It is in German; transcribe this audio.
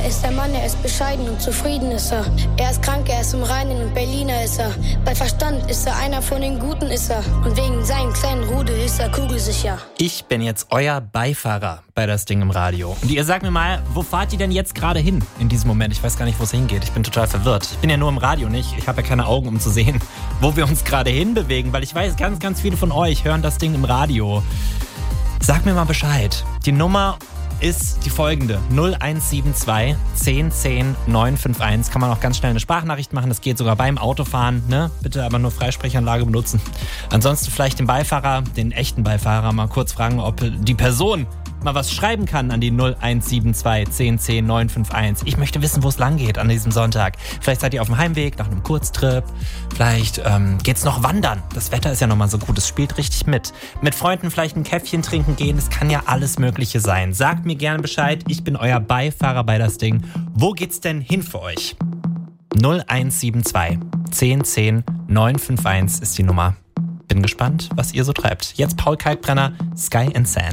Er ist der Mann, er ist bescheiden und zufrieden ist er. Er ist krank, er ist im Reinen und Berliner ist er. Bei Verstand ist er einer von den Guten ist er. Und wegen seinem kleinen Rudel ist er kugelsicher. Ich bin jetzt euer Beifahrer bei Das Ding im Radio. Und ihr sagt mir mal, wo fahrt ihr denn jetzt gerade hin in diesem Moment? Ich weiß gar nicht, wo es hingeht. Ich bin total verwirrt. Ich bin ja nur im Radio nicht. Ich habe ja keine Augen, um zu sehen, wo wir uns gerade hinbewegen. Weil ich weiß, ganz, ganz viele von euch hören Das Ding im Radio. Sagt mir mal Bescheid. Die Nummer ist die folgende: 0172 10 10 951. Kann man auch ganz schnell eine Sprachnachricht machen. Das geht sogar beim Autofahren. Ne? Bitte aber nur Freisprechanlage benutzen. Ansonsten vielleicht den Beifahrer, den echten Beifahrer, mal kurz fragen, ob die Person mal was schreiben kann an die 0172 10 10 951. Ich möchte wissen, wo es lang geht an diesem Sonntag. Vielleicht seid ihr auf dem Heimweg nach einem Kurztrip. Vielleicht geht's noch wandern. Das Wetter ist ja nochmal so gut. Es spielt richtig mit. Mit Freunden vielleicht ein Käffchen trinken gehen. Es kann ja alles Mögliche sein. Sagt mir gerne Bescheid. Ich bin euer Beifahrer bei Das Ding. Wo geht's denn hin für euch? 0172 10 10 951 ist die Nummer. Bin gespannt, was ihr so treibt. Jetzt Paul Kalkbrenner, Sky and Sand.